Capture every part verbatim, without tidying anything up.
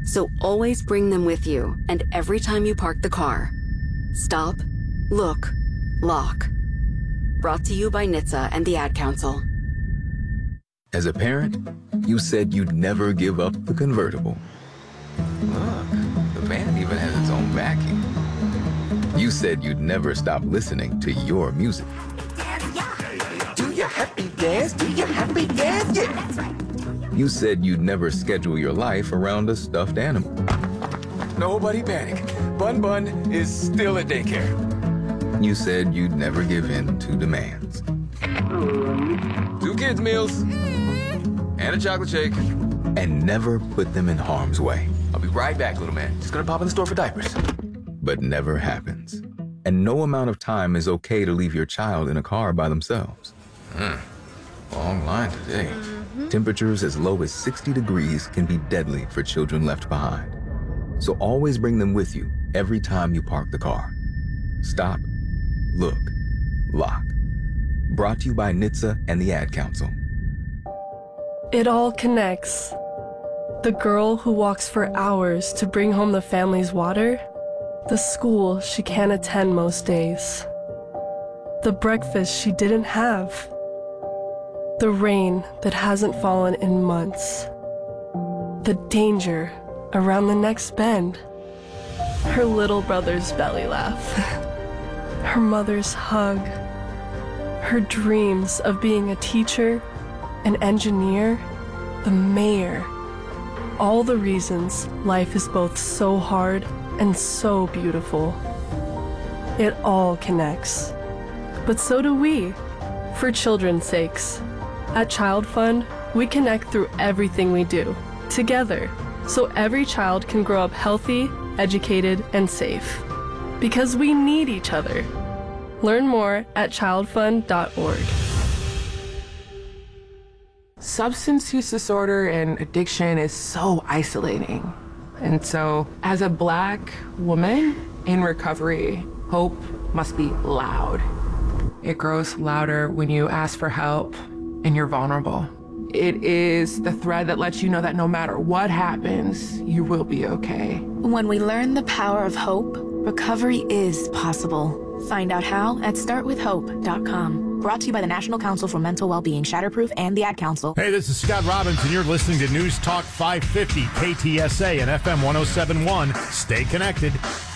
So always bring them with you, and every time you park the car. Stop, look, lock. Brought to you by N H T S A and the Ad Council. As a parent, you said you'd never give up the convertible. Look, the van even has its own vacuum. You said you'd never stop listening to your music. Do your happy dance, do your happy dance, yeah. You said you'd never schedule your life around a stuffed animal. Nobody panic. Bun Bun is still at daycare. You said you'd never give in to demands. Two kids' meals and a chocolate shake. And never put them in harm's way. I'll be right back, little man. Just gonna pop in the store for diapers. But never happens. And no amount of time is okay to leave your child in a car by themselves. Hmm. Long line today. Mm-hmm. Temperatures as low as sixty degrees can be deadly for children left behind. So always bring them with you every time you park the car. Stop, look, lock. Brought to you by N H T S A and the Ad Council. It all connects. The girl who walks for hours to bring home the family's water, the school she can't attend most days, the breakfast she didn't have, the rain that hasn't fallen in months, the danger around the next bend, her little brother's belly laugh, her mother's hug, her dreams of being a teacher, an engineer, the mayor. All the reasons life is both so hard and so beautiful. It all connects. But so do we, for children's sakes. At Child Fund, we connect through everything we do, together, so every child can grow up healthy, educated, and safe. Because we need each other. Learn more at child fund dot org. Substance use disorder and addiction is so isolating. And so, as a Black woman in recovery, hope must be loud. It grows louder when you ask for help and you're vulnerable. It is the thread that lets you know that no matter what happens, you will be okay. When we learn the power of hope, recovery is possible. Find out how at start with hope dot com. Brought to you by the National Council for Mental Wellbeing, Shatterproof, and the Ad Council. Hey, this is Scott Robbins, and you're listening to News Talk five fifty, K T S A and F M one oh seven point one. Stay connected.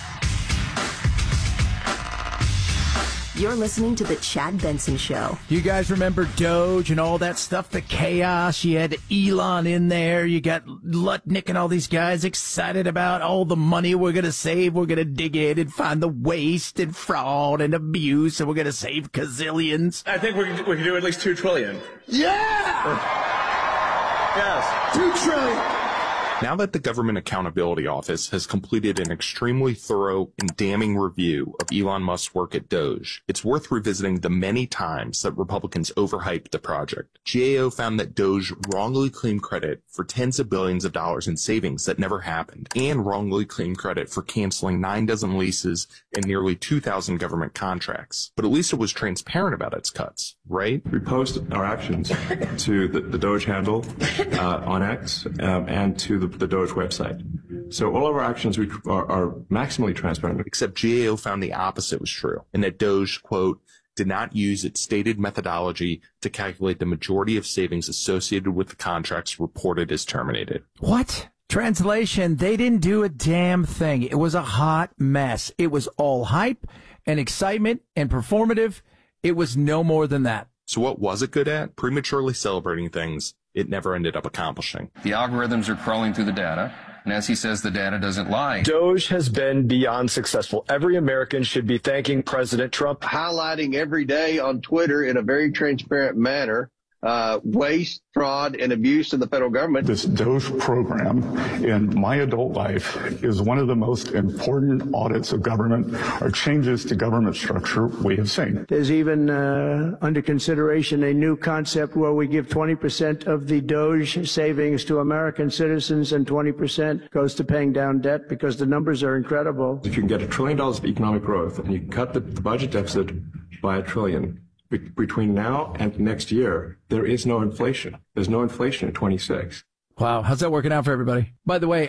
You're listening to The Chad Benson Show. You guys remember Doge and all that stuff, the chaos? You had Elon in there. You got Lutnick and all these guys excited about all the money we're going to save. We're going to dig in and find the waste and fraud and abuse, and we're going to save gazillions. I think we can, we can do at least two trillion. Yeah! Yes. Two trillion. Now that the Government Accountability Office has completed an extremely thorough and damning review of Elon Musk's work at Doge, it's worth revisiting the many times that Republicans overhyped the project. G A O found that Doge wrongly claimed credit for tens of billions of dollars in savings that never happened, and wrongly claimed credit for canceling nine dozen leases and nearly two thousand government contracts. But at least it was transparent about its cuts, right? We post our actions to the, the Doge handle uh, on X um, and to the the Doge website. So all of our actions we are, are maximally transparent. Except G A O found the opposite was true, and that Doge, quote, did not use its stated methodology to calculate the majority of savings associated with the contracts reported as terminated. What? Translation, they didn't do a damn thing. It was a hot mess. It was all hype and excitement and performative. It was no more than that. So what was it good at? Prematurely celebrating things it never ended up accomplishing. The algorithms are crawling through the data, and as he says, the data doesn't lie. Doge has been beyond successful. Every American should be thanking President Trump. Highlighting every day on Twitter in a very transparent manner uh, waste, fraud, and abuse of the federal government. This Doge program in my adult life is one of the most important audits of government or changes to government structure we have seen. There's even uh, under consideration a new concept where we give twenty percent of the Doge savings to American citizens and twenty percent goes to paying down debt because the numbers are incredible. If you can get a trillion dollars of economic growth and you cut the, the budget deficit by a trillion, between now and next year, there is no inflation. There's no inflation in twenty-six. Wow. How's that working out for everybody? By the way,